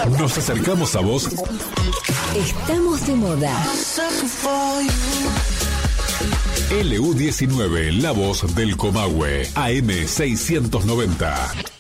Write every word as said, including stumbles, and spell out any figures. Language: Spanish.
Nos acercamos a vos. Estamos de moda. L U diecinueve, la voz del Comahue, A M seiscientos noventa.